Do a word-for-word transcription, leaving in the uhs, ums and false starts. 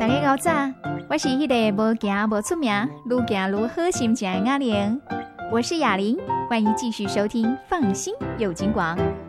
大家好早，我是迄个无行无出名，愈行愈好心情的雅玲，我是雅玲，欢迎继续收听《放心有金广》。